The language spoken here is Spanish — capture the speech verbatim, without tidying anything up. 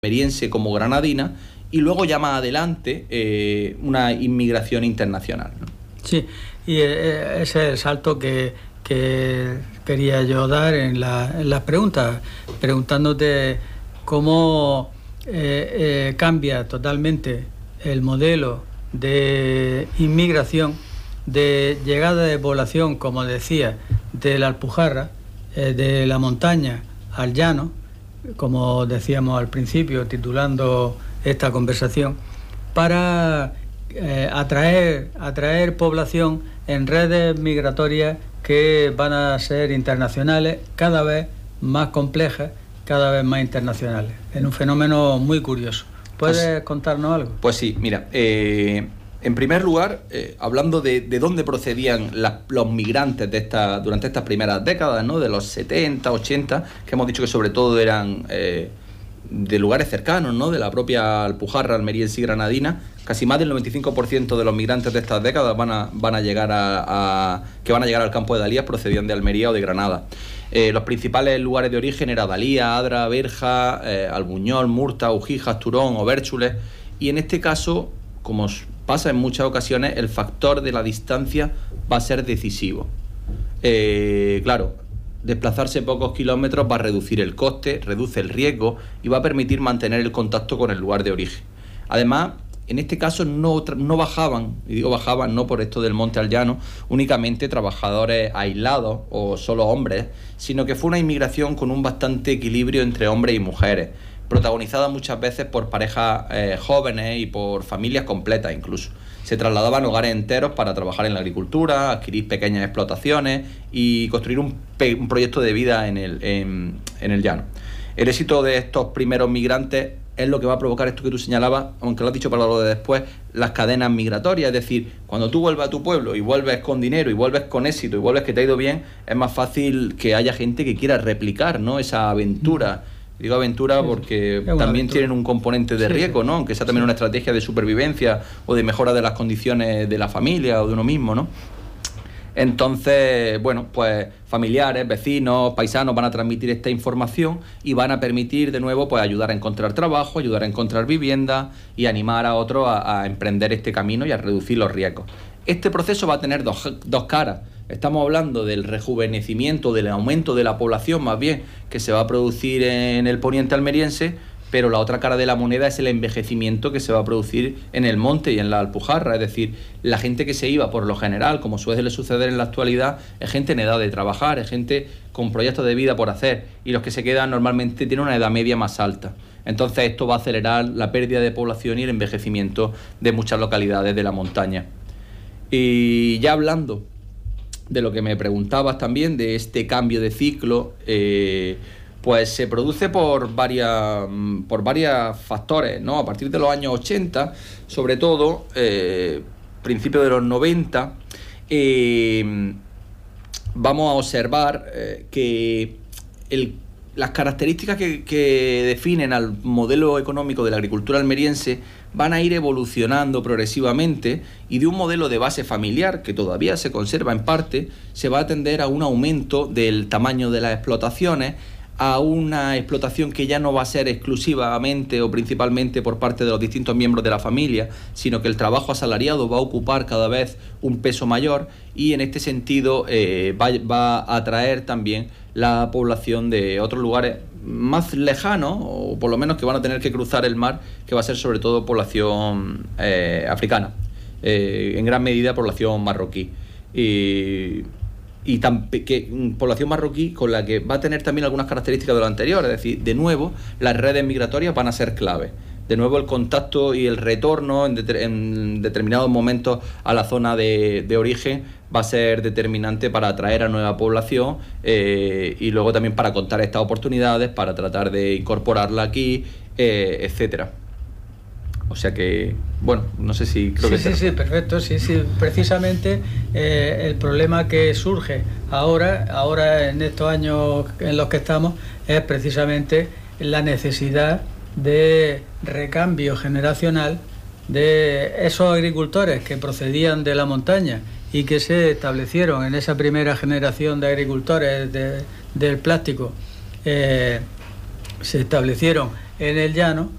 almeriense como granadina, y luego ya más adelante eh, una inmigración internacional, ¿no? Sí, y ese es el salto que, que quería yo dar en, la, en las preguntas, preguntándote cómo eh, eh, cambia totalmente el modelo de inmigración, de llegada de población, como decía, de la Alpujarra, eh, de la montaña al llano, como decíamos al principio, titulando esta conversación, para eh, atraer, atraer población en redes migratorias que van a ser internacionales, cada vez más complejas, cada vez más internacionales. Es un fenómeno muy curioso. ¿Puedes pues, contarnos algo? Pues sí, mira, eh, en primer lugar, eh, hablando de, de dónde procedían las, los migrantes de esta, durante estas primeras décadas, ¿no? De los setenta, ochenta, que hemos dicho que sobre todo eran eh, de lugares cercanos, ¿no? De la propia Alpujarra, almeriense y granadina. Casi más del noventa y cinco por ciento de los migrantes de estas décadas van a, van a llegar a, a que van a llegar al campo de Dalías procedían de Almería o de Granada. Eh, los principales lugares de origen eran Dalías, Adra, Berja, eh, Albuñol, Murta, Ujijas, Turón o Bérchules, y en este caso, como pasa en muchas ocasiones, el factor de la distancia va a ser decisivo. Eh, claro, desplazarse pocos kilómetros va a reducir el coste, reduce el riesgo y va a permitir mantener el contacto con el lugar de origen. Además, en este caso no, no bajaban, y digo bajaban no por esto del monte al llano, únicamente trabajadores aislados o solo hombres, sino que fue una inmigración con un bastante equilibrio entre hombres y mujeres, protagonizada muchas veces por parejas eh, jóvenes y por familias completas incluso. Se trasladaban hogares enteros para trabajar en la agricultura, adquirir pequeñas explotaciones y construir un, pe- un proyecto de vida en el, en, en el llano. El éxito de estos primeros migrantes es lo que va a provocar esto que tú señalabas, aunque lo has dicho para lo de después, las cadenas migratorias. Es decir, cuando tú vuelves a tu pueblo y vuelves con dinero y vuelves con éxito y vuelves que te ha ido bien, es más fácil que haya gente que quiera replicar, ¿no? Esa aventura. Digo aventura porque también aventura. Tienen un componente de riesgo, ¿no? Aunque sea también sí. Una estrategia de supervivencia o de mejora de las condiciones de la familia o de uno mismo, ¿no? Entonces, bueno, pues familiares, vecinos, paisanos van a transmitir esta información y van a permitir de nuevo pues ayudar a encontrar trabajo, ayudar a encontrar vivienda y animar a otros a, a emprender este camino y a reducir los riesgos. Este proceso va a tener dos, dos caras. Estamos hablando del rejuvenecimiento, del aumento de la población más bien, que se va a producir en el poniente almeriense, pero la otra cara de la moneda es el envejecimiento que se va a producir en el monte y en la Alpujarra. Es decir, la gente que se iba, por lo general, como suele suceder en la actualidad, es gente en edad de trabajar, es gente con proyectos de vida por hacer, y los que se quedan normalmente tienen una edad media más alta. Entonces esto va a acelerar la pérdida de población y el envejecimiento de muchas localidades de la montaña. Y ya hablando de lo que me preguntabas también, de este cambio de ciclo, eh, pues se produce por varias por varios factores, ¿no? A partir de los años ochenta, sobre todo, eh, principios de los noventa, eh, vamos a observar eh, que el, las características que, que definen al modelo económico de la agricultura almeriense van a ir evolucionando progresivamente, y de un modelo de base familiar que todavía se conserva en parte, se va a tender a un aumento del tamaño de las explotaciones, a una explotación que ya no va a ser exclusivamente o principalmente por parte de los distintos miembros de la familia, sino que el trabajo asalariado va a ocupar cada vez un peso mayor, y en este sentido eh, va, va a atraer también la población de otros lugares más lejanos, o por lo menos que van a tener que cruzar el mar, que va a ser sobre todo población eh, africana, eh, en gran medida población marroquí. Y... y tan que, población marroquí con la que va a tener también algunas características de lo anterior. Es decir, de nuevo, las redes migratorias van a ser clave. De nuevo, el contacto y el retorno en, de, en determinados momentos a la zona de, de origen va a ser determinante para atraer a nueva población, eh, y luego también para contar estas oportunidades, para tratar de incorporarla aquí, eh, etcétera. O sea que, bueno, no sé si creo sí, que... Sí, sí, sí, perfecto, sí, sí. Precisamente eh, el problema que surge ahora, ahora en estos años en los que estamos, es precisamente la necesidad de recambio generacional de esos agricultores que procedían de la montaña y que se establecieron en esa primera generación de agricultores de, del plástico, eh, se establecieron en el llano,